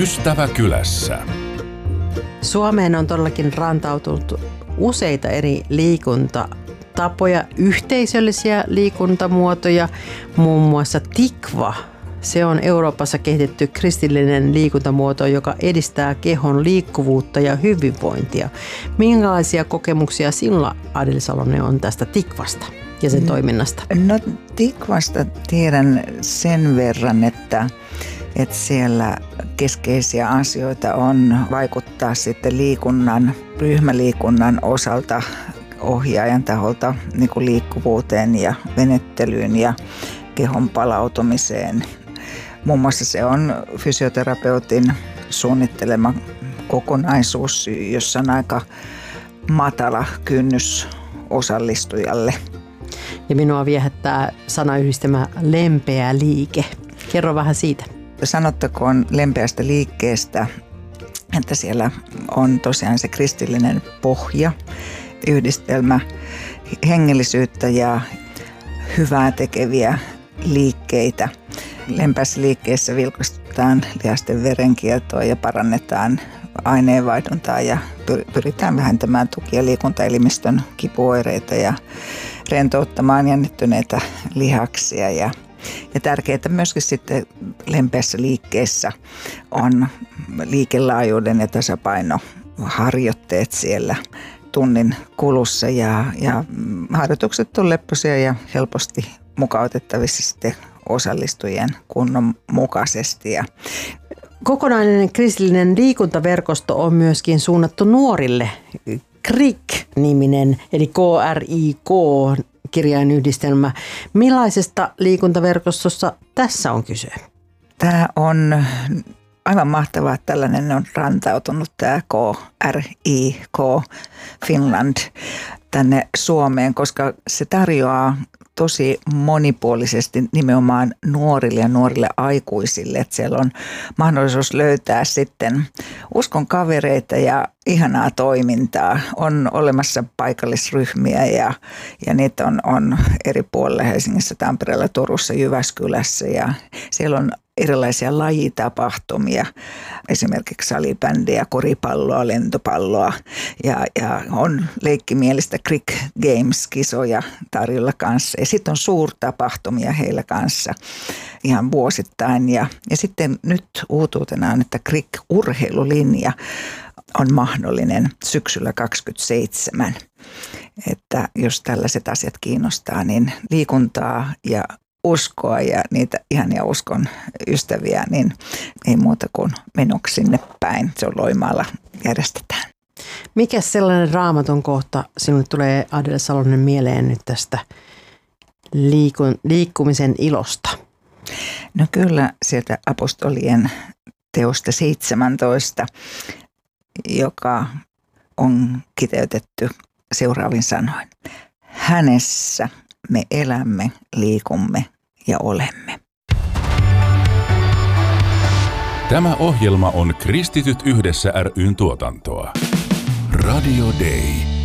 Ystävä kylässä. Suomeen on todellakin rantautunut useita eri liikuntatapoja, yhteisöllisiä liikuntamuotoja, muun muassa tikva. Se on Euroopassa kehitetty kristillinen liikuntamuoto, joka edistää kehon liikkuvuutta ja hyvinvointia. Minkälaisia kokemuksia sinulla, Adel Salonen, on tästä tikvasta ja sen toiminnasta? No tikvasta tiedän sen verran, että siellä keskeisiä asioita on vaikuttaa sitten ryhmäliikunnan osalta ohjaajan taholta niin kuin liikkuvuuteen ja venyttelyyn ja kehon palautumiseen. Muun muassa se on fysioterapeutin suunnittelema kokonaisuus, jossa on aika matala kynnys osallistujalle. Ja minua viehättää sanayhdistelmä lempeä liike. Kerro vähän siitä. Sanottakoon lempeästä liikkeestä, että siellä on tosiaan se kristillinen pohja, yhdistelmä hengellisyyttä ja hyvää tekeviä liikkeitä. Lempeässä liikkeessä vilkastutaan lihasten verenkiertoa ja parannetaan aineenvaihduntaa ja pyritään vähentämään tuki- ja liikuntaelimistön kipuoireita ja rentouttamaan jännittyneitä lihaksia. Ja tärkeää myöskin sitten lempeässä liikkeessä on liikelaajuuden ja tasapainoharjoitteet siellä tunnin kulussa ja harjoitukset on leppoisia ja helposti mukautettavissa sitten osallistujien kunnon mukaisesti. Kokonainen kristillinen liikuntaverkosto on myöskin suunnattu nuorille. KRIK-niminen, eli KRIK, kirjainyhdistelmä. Millaisesta liikuntaverkostossa tässä on kyse? Tämä on aivan mahtavaa, että tällainen on rantautunut tämä KRIK Finland tänne Suomeen, koska se tarjoaa tosi monipuolisesti nimenomaan nuorille ja nuorille aikuisille. Että siellä on mahdollisuus löytää sitten uskon kavereita ja ihanaa toimintaa. On olemassa paikallisryhmiä ja niitä on eri puolilla Helsingissä, Tampereella, Turussa, Jyväskylässä ja siellä on erilaisia lajitapahtumia, esimerkiksi salibändiä, koripalloa, lentopalloa ja on leikkimielistä Crick Games-kisoja tarjolla kanssa. Ja sitten on suurtapahtumia heillä kanssa ihan vuosittain. Ja sitten nyt uutuutena on, että Crick-urheilulinja on mahdollinen syksyllä 2027. Että jos tällaiset asiat kiinnostaa, niin liikuntaa ja uskoa ja niitä ihania uskon ystäviä, niin ei muuta kuin menoksi sinne päin. Se on Loimaalla järjestetään. Mikä sellainen Raamatun kohta sinulle tulee, Adel Salonen, mieleen nyt tästä liikkumisen ilosta? No kyllä sieltä apostolien teosta 17, joka on kiteytetty seuraavin sanoin. Hänessä me elämme, liikumme ja olemme. Tämä ohjelma on Kristityt yhdessä ry:n tuotantoa. Radio Day.